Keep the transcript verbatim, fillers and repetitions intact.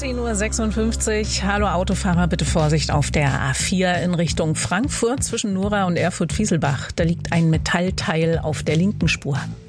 zehn Uhr sechsundfünfzig. Hallo Autofahrer, bitte Vorsicht auf der A vier in Richtung Frankfurt zwischen Nora und Erfurt-Fieselbach. Da liegt ein Metallteil auf der linken Spur.